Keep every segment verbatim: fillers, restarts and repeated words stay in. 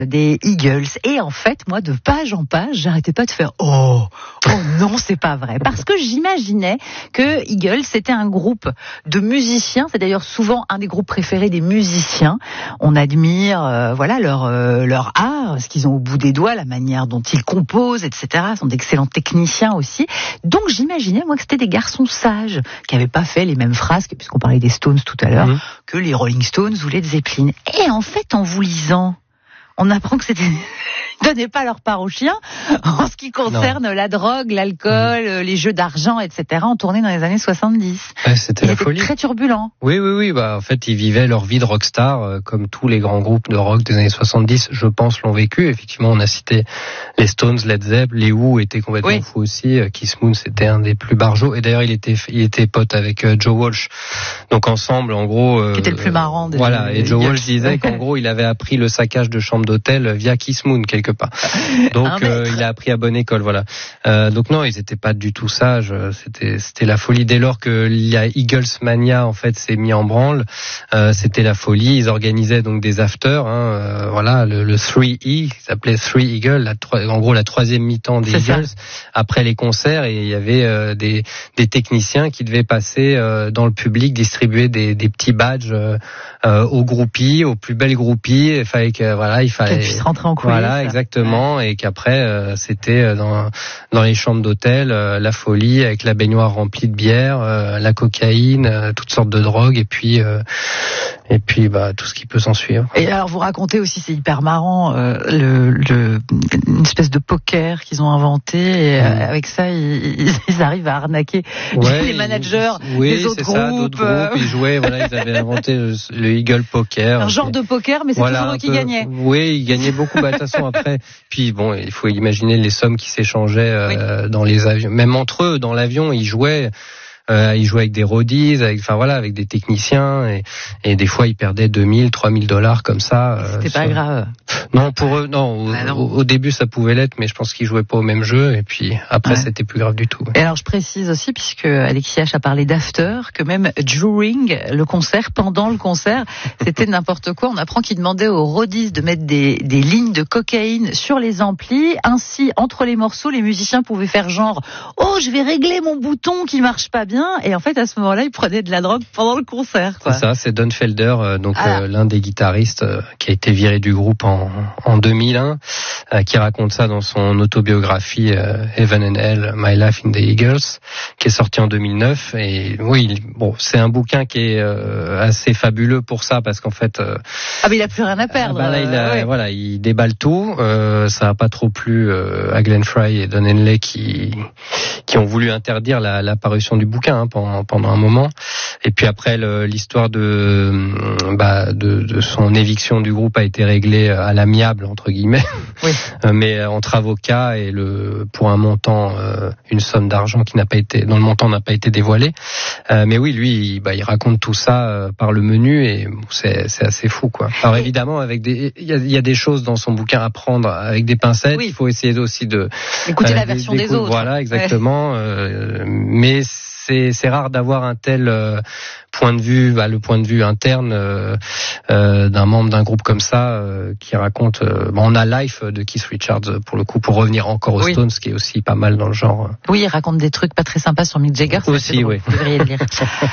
des Eagles. Et en fait, moi, de page en page, j'arrêtais pas de faire « Oh, oh non, c'est pas vrai ». Parce que j'imaginais que Eagles, c'était un groupe de musiciens. C'est d'ailleurs souvent un des groupes préférés des musiciens. On admire euh, voilà leur, euh, leur art, ce qu'ils ont au bout des doigts, la manière dont ils composent, et cetera. Ils sont d'excellents techniciens aussi. Donc j'imaginais, moi, que c'était des garçons sages, qui n'avaient pas fait les mêmes frasques, puisqu'on parlait des Stones tout à l'heure, mmh. que les Rolling Stones ou les Zeppelin. Et en fait, en vous lisant, on apprend que c'était ils donnaient pas leur part aux chiens en ce qui concerne non. la drogue, l'alcool, mmh. les jeux d'argent, et cetera. En tournée dans les années soixante-dix. Ouais, c'était ils la étaient folie. Très turbulent. Oui, oui, oui. Bah, en fait, ils vivaient leur vie de rockstar euh, comme tous les grands groupes de rock des années soixante-dix, je pense, l'ont vécu. Effectivement, on a cité les Stones, Led Zepp, les Who étaient complètement oui. fous aussi. Keith Moon, c'était un des plus barjots. Et d'ailleurs, il était, il était pote avec euh, Joe Walsh. Donc ensemble, en gros. Euh, Qui était le plus marrant. Des voilà. Et Joe Eagles. Walsh disait qu'en gros, il avait appris le saccage de chambre d'hôtel via Keith Moon quelque part. Donc euh, il a appris à bonne école, voilà. Euh, donc non, ils étaient pas du tout sages. C'était c'était la folie dès lors que la Eagles Mania en fait s'est mis en branle. Euh, c'était la folie. Ils organisaient donc des afters, hein, euh, voilà, le, le three E, qui s'appelait three Eagles, la, en gros la troisième mi-temps des Eagles après les concerts, et il y avait euh, des des techniciens qui devaient passer euh, dans le public, distribuer des des petits badges euh, euh, aux groupies, aux plus belles groupies. Il fallait que voilà, il fallait qu'elles puissent rentrer en coulisses. Voilà, exactement. Et qu'après euh, c'était dans dans les chambres d'hôtel euh, la folie avec la baignoire remplie de bière, euh, la cocaïne, euh, toutes sortes de drogues, et puis euh, et puis bah tout ce qui peut s'en suivre. Et alors vous racontez aussi, c'est hyper marrant, euh, le, le une espèce de poker qu'ils ont inventé, et mmh. avec ça ils, ils arrivent à arnaquer ouais, les managers ils, oui, des autres c'est groupes. Ça, d'autres groupes. Ils jouaient, voilà, ils avaient inventé le, le Eagle Poker. Un genre de poker, mais c'est voilà, toujours eux qui peu, gagnaient. Oui, ils gagnaient beaucoup. Bah, de toute façon après, puis bon, il faut imaginer les sommes qui s'échangeaient euh, oui. dans les avions, même entre eux dans l'avion, ils jouaient. Euh, ils jouaient avec des roadies, avec, enfin voilà, avec des techniciens, et, et des fois ils perdaient deux mille, trois mille dollars comme ça. Euh, C'était pas sur... grave. Non, pour eux, non. Au, ah non. Au, au début ça pouvait l'être, mais je pense qu'ils jouaient pas au même jeu, et puis après ouais. c'était plus grave du tout. Et alors je précise aussi, puisque Alexis H a parlé d'after, que même during le concert, pendant le concert, c'était n'importe quoi. On apprend qu'ils demandaient aux roadies de mettre des, des lignes de cocaïne sur les amplis. Ainsi, entre les morceaux, les musiciens pouvaient faire genre « Oh, je vais régler mon bouton qui marche pas bien ». Et en fait, à ce moment-là, ils prenaient de la drogue pendant le concert. Quoi. C'est ça, c'est Don Felder, euh, donc ah. euh, l'un des guitaristes euh, qui a été viré du groupe en, en deux mille un, euh, qui raconte ça dans son autobiographie euh, Heaven and Hell, My Life in the Eagles, qui est sorti en deux mille neuf. Et oui, bon, c'est un bouquin qui est euh, assez fabuleux pour ça, parce qu'en fait, euh, ah mais il a plus rien à perdre. Bah là, il a, ouais. voilà, il déballe tout. Euh, ça a pas trop plu euh, à Glenn Frey et Don Henley qui qui ont voulu interdire la, la parution du bouquin hein, pendant, pendant un moment. Et puis après, le, l'histoire de, bah, de de son éviction du groupe a été réglée à l'amiable entre guillemets, oui. mais entre avocats, et le pour un montant, euh, une somme d'argent qui n'a pas été, dont le montant n'a pas été dévoilé. Euh, mais oui, lui, il, bah, il raconte tout ça euh, par le menu, et c'est c'est assez fou quoi. Alors évidemment, avec des, il y a, il y a des choses dans son bouquin à prendre avec des pincettes. Oui. Il faut essayer aussi de écouter euh, la version des, des autres. Voilà, exactement. Ouais. Euh, mais c'est c'est rare d'avoir un tel euh, point de vue, bah, le point de vue interne euh, euh, d'un membre d'un groupe comme ça euh, qui raconte. Euh, bon, on a Life de Keith Richards pour le coup, pour revenir encore aux oui. Stones, qui est aussi pas mal dans le genre. Oui, il raconte des trucs pas très sympas sur Mick Jagger. Aussi, oui. Vous devriez le lire.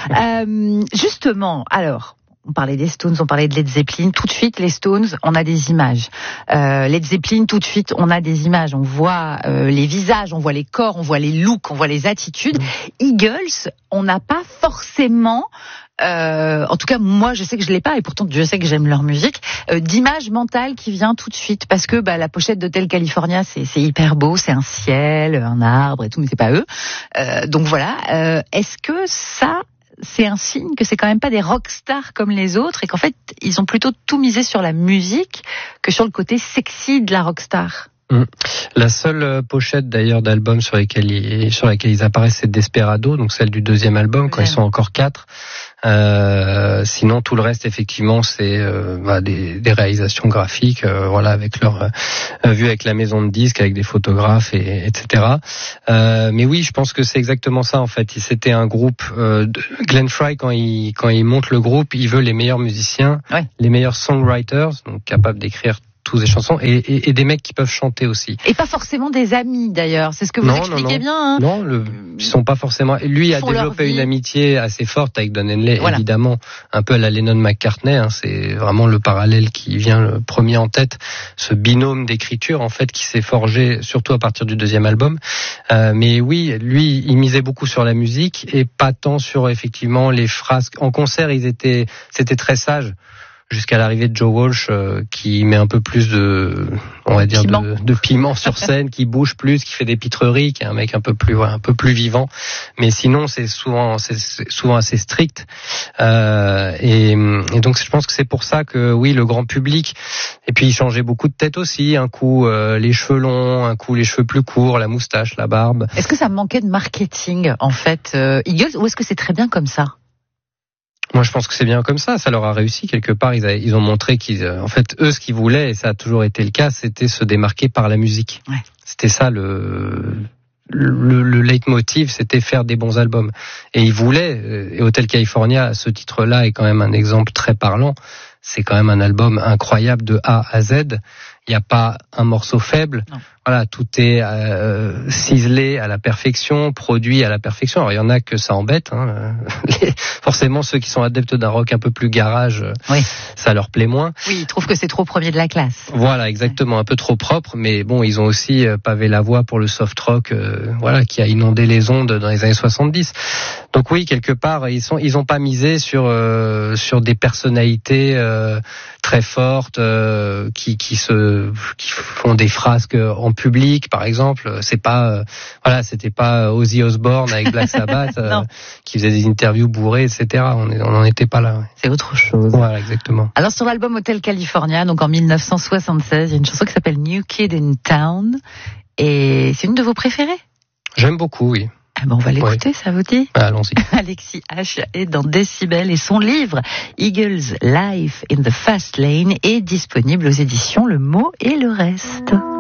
euh, justement, alors. On parlait des Stones, on parlait de Led Zeppelin. Tout de suite, les Stones, on a des images. Euh, Led Zeppelin, tout de suite, on a des images. On voit euh, les visages, on voit les corps, on voit les looks, on voit les attitudes. Mmh. Eagles, on n'a pas forcément... Euh, en tout cas, moi, je sais que je l'ai pas, et pourtant, je sais que j'aime leur musique, euh, d'image mentale qui vient tout de suite, parce que bah, la pochette d'Hotel California, c'est, c'est hyper beau, c'est un ciel, un arbre et tout, mais c'est pas eux. Euh, donc voilà. Euh, est-ce que ça, c'est un signe que c'est quand même pas des rockstars comme les autres, et qu'en fait, ils ont plutôt tout misé sur la musique que sur le côté sexy de la rockstar? Mmh. La seule pochette d'ailleurs d'album sur lesquels ils, sur laquelle ils apparaissent, c'est Desperado, donc celle du deuxième album, quand ouais. ils sont encore quatre. Euh, sinon tout le reste effectivement c'est euh, bah, des, des réalisations graphiques, euh, voilà, avec leur euh, vue avec la maison de disques, avec des photographes et etc. Euh, mais oui, je pense que c'est exactement ça en fait. C'était un groupe. Euh, de Glenn Frey, quand il quand il monte le groupe, il veut les meilleurs musiciens, ouais. les meilleurs songwriters, donc capables d'écrire tous des chansons et, et, et des mecs qui peuvent chanter aussi. Et pas forcément des amis d'ailleurs, c'est ce que vous non, expliquez non, non. bien. Hein. Non, le, ils sont pas forcément. Lui a développé une amitié assez forte avec Don Henley, voilà. Évidemment, un peu à la Lennon-McCartney. Hein, c'est vraiment le parallèle qui vient le premier en tête, ce binôme d'écriture en fait qui s'est forgé surtout à partir du deuxième album. Euh, mais oui, lui, il misait beaucoup sur la musique et pas tant sur effectivement les phrases. En concert, ils étaient, c'était très sage. Jusqu'à l'arrivée de Joe Walsh, euh, qui met un peu plus de, on va dire, piment. De, de piment sur scène, qui bouge plus, qui fait des pitreries, qui est un mec un peu plus, ouais, un peu plus vivant. Mais sinon, c'est souvent, c'est, c'est souvent assez strict. Euh, et, et donc, je pense que c'est pour ça que, oui, le grand public. Et puis, il changeait beaucoup de tête aussi. Un coup, euh, les cheveux longs, un coup, les cheveux plus courts, la moustache, la barbe. Est-ce que ça manquait de marketing, en fait, euh, Eagles, ou est-ce que c'est très bien comme ça? Moi, je pense que c'est bien comme ça. Ça leur a réussi quelque part. Ils, a, ils ont montré qu'ils, en fait, eux, ce qu'ils voulaient, et ça a toujours été le cas, c'était se démarquer par la musique. Ouais. C'était ça le, le, le leitmotiv, c'était faire des bons albums. Et ils voulaient. Et Hotel California, ce titre-là, est quand même un exemple très parlant. C'est quand même un album incroyable de A à Z. Il n'y a pas un morceau faible. Non. Voilà, tout est euh, ciselé à la perfection, produit à la perfection. Alors il y en a que ça embête. Hein. Les, forcément, ceux qui sont adeptes d'un rock un peu plus garage, oui. Ça leur plaît moins. Oui, ils trouvent que c'est trop premier de la classe. Voilà, exactement, un peu trop propre. Mais bon, ils ont aussi pavé la voie pour le soft rock, euh, voilà, qui a inondé les ondes dans les années soixante-dix. Donc oui, quelque part, ils sont, ils ont pas misé sur euh, sur des personnalités euh, très fortes euh, qui qui se qui font des frasques en public, par exemple. C'est pas euh, voilà, c'était pas Ozzy Osbourne avec Black Sabbath euh, qui faisait des interviews bourrées, et cetera. On est, on n'en était pas là. Ouais. C'est autre chose. Voilà, exactement. Alors sur l'album Hotel California, donc en dix-neuf cent soixante-seize, il y a une chanson qui s'appelle New Kid in Town, et c'est une de vos préférées? J'aime beaucoup, oui. Ah ben on va l'écouter, ouais. Ça vous dit? Ah, allons-y. Alexis H est dans Décibel et son livre Eagles Life in the Fast Lane est disponible aux éditions Le Mot et le Reste.